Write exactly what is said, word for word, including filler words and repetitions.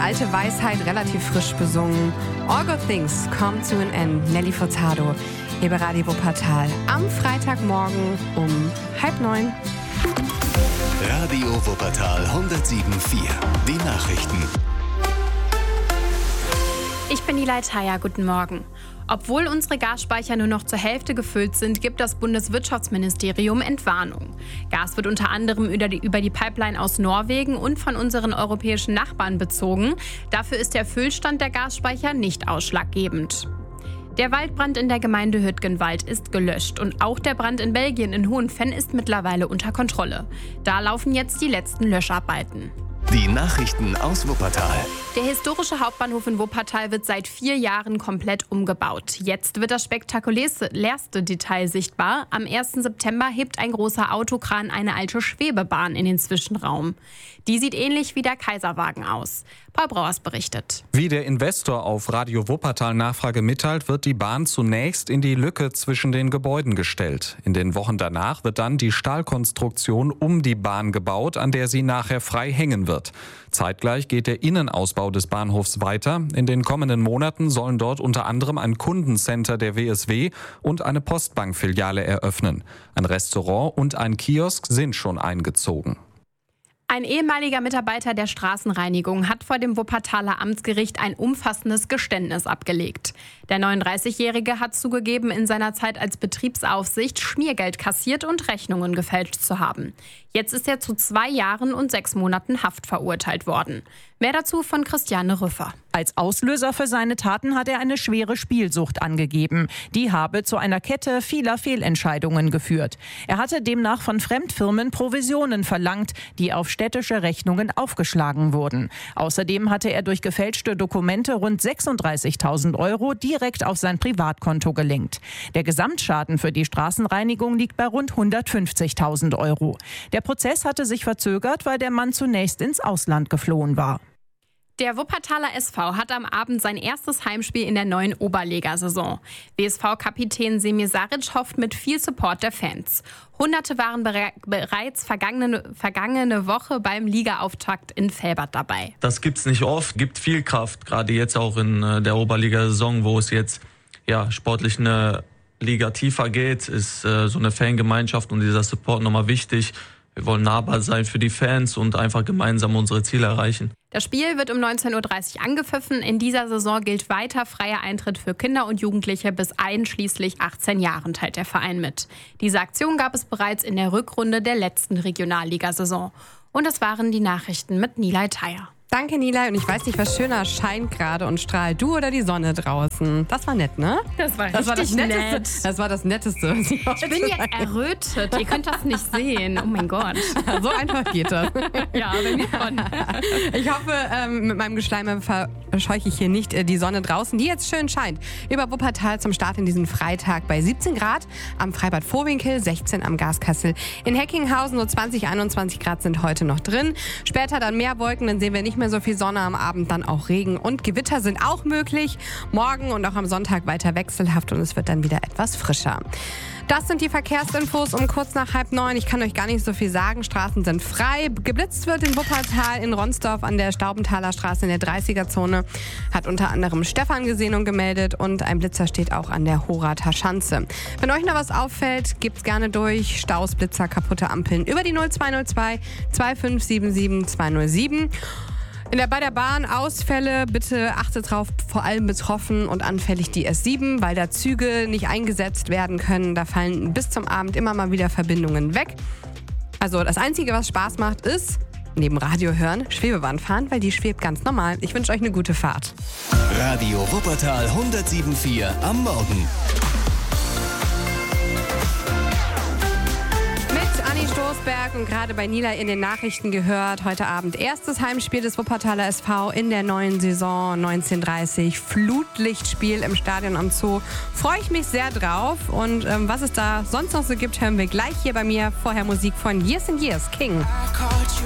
alte Weisheit relativ frisch besungen. All good things come to an end. Nelly Furtado, hier bei Radio Wuppertal. Am Freitagmorgen um halb neun. Radio Wuppertal hundertsieben Komma vier. Die Nachrichten. Ich bin Nilay Thayer, guten Morgen. Obwohl unsere Gasspeicher nur noch zur Hälfte gefüllt sind, gibt das Bundeswirtschaftsministerium Entwarnung. Gas wird unter anderem über die, über die Pipeline aus Norwegen und von unseren europäischen Nachbarn bezogen. Dafür ist der Füllstand der Gasspeicher nicht ausschlaggebend. Der Waldbrand in der Gemeinde Hüttgenwald ist gelöscht und auch der Brand in Belgien in Hohenfenn ist mittlerweile unter Kontrolle. Da laufen jetzt die letzten Löscharbeiten. Die Nachrichten aus Wuppertal. Der historische Hauptbahnhof in Wuppertal wird seit vier Jahren komplett umgebaut. Jetzt wird das spektakulärste Detail sichtbar. Am ersten September hebt ein großer Autokran eine alte Schwebebahn in den Zwischenraum. Die sieht ähnlich wie der Kaiserwagen aus. Paul Brauers berichtet. Wie der Investor auf Radio Wuppertal Nachfrage mitteilt, wird die Bahn zunächst in die Lücke zwischen den Gebäuden gestellt. In den Wochen danach wird dann die Stahlkonstruktion um die Bahn gebaut, an der sie nachher frei hängen wird. Zeitgleich geht der Innenausbau des Bahnhofs weiter. In den kommenden Monaten sollen dort unter anderem ein Kundencenter der W S W und eine Postbankfiliale eröffnen. Ein Restaurant und ein Kiosk sind schon eingezogen. Ein ehemaliger Mitarbeiter der Straßenreinigung hat vor dem Wuppertaler Amtsgericht ein umfassendes Geständnis abgelegt. Der neununddreißigjährige hat zugegeben, in seiner Zeit als Betriebsaufsicht Schmiergeld kassiert und Rechnungen gefälscht zu haben. Jetzt ist er zu zwei Jahren und sechs Monaten Haft verurteilt worden. Mehr dazu von Christiane Rüffer. Als Auslöser für seine Taten hat er eine schwere Spielsucht angegeben. Die habe zu einer Kette vieler Fehlentscheidungen geführt. Er hatte demnach von Fremdfirmen Provisionen verlangt, die auf städtische Rechnungen aufgeschlagen wurden. Außerdem hatte er durch gefälschte Dokumente rund sechsunddreißigtausend Euro direkt auf sein Privatkonto gelenkt. Der Gesamtschaden für die Straßenreinigung liegt bei rund hundertfünfzigtausend Euro. Der Prozess hatte sich verzögert, weil der Mann zunächst ins Ausland geflohen war. Der Wuppertaler S V hat am Abend sein erstes Heimspiel in der neuen Oberligasaison. W S V-Kapitän Semir Saric hofft mit viel Support der Fans. Hunderte waren bere- bereits vergangene, vergangene Woche beim Ligaauftakt in Velbert dabei. Das gibt's nicht oft, gibt viel Kraft, gerade jetzt auch in äh, der Oberligasaison, wo es jetzt ja sportlich eine Liga tiefer geht, ist äh, so eine Fangemeinschaft und dieser Support nochmal wichtig. Wir wollen nahbar sein für die Fans und einfach gemeinsam unsere Ziele erreichen. Das Spiel wird um neunzehn Uhr dreißig angepfiffen. In dieser Saison gilt weiter freier Eintritt für Kinder und Jugendliche bis einschließlich achtzehn Jahren, teilt der Verein mit. Diese Aktion gab es bereits in der Rückrunde der letzten Regionalligasaison. Und das waren die Nachrichten mit Nilay Thayer. Danke, Nilay. Und ich weiß nicht, was schöner scheint gerade und strahlt, du oder die Sonne draußen. Das war nett, ne? Das war das richtig war das Netteste. nett. Das war das Netteste. Ich bin jetzt errötet. Ihr könnt das nicht sehen. Oh mein Gott. So einfach geht das. Ja, wenn wir schon. Ich hoffe, ähm, mit meinem Geschleime verscheuche ich hier nicht äh, die Sonne draußen, die jetzt schön scheint. Über Wuppertal zum Start in diesen Freitag bei siebzehn Grad, am Freibad Vohwinkel, sechzehn am Gaskassel. In Heckinghausen so zwanzig, einundzwanzig Grad sind heute noch drin. Später dann mehr Wolken, dann sehen wir nicht mehr so viel Sonne, am Abend dann auch Regen und Gewitter sind auch möglich. Morgen und auch am Sonntag weiter wechselhaft und es wird dann wieder etwas frischer. Das sind die Verkehrsinfos um kurz nach halb neun. Ich kann euch gar nicht so viel sagen. Straßen sind frei. Geblitzt wird in Wuppertal, in Ronsdorf an der Staubenthaler Straße in der dreißiger-Zone. Hat unter anderem Stefan gesehen und gemeldet und ein Blitzer steht auch an der Horather Schanze. Wenn euch noch was auffällt, gebt's gerne durch. Staus, Blitzer, kaputte Ampeln über die null zwei null zwei, zwei fünf sieben sieben, zwei null sieben. In der, bei der Bahn Ausfälle, bitte achtet drauf, vor allem betroffen und anfällig die S sieben, weil da Züge nicht eingesetzt werden können. Da fallen bis zum Abend immer mal wieder Verbindungen weg. Also das Einzige, was Spaß macht, ist neben Radio hören, Schwebebahn fahren, weil die schwebt ganz normal. Ich wünsche euch eine gute Fahrt. Radio Wuppertal hundertsieben Komma vier am Morgen. Stoßberg und gerade bei Nilay in den Nachrichten gehört, heute Abend erstes Heimspiel des Wuppertaler S V in der neuen Saison, neunzehn Uhr dreißig, Flutlichtspiel im Stadion am Zoo. Freue ich mich sehr drauf und ähm, was es da sonst noch so gibt, hören wir gleich hier bei mir. Vorher Musik von Years and Years, King.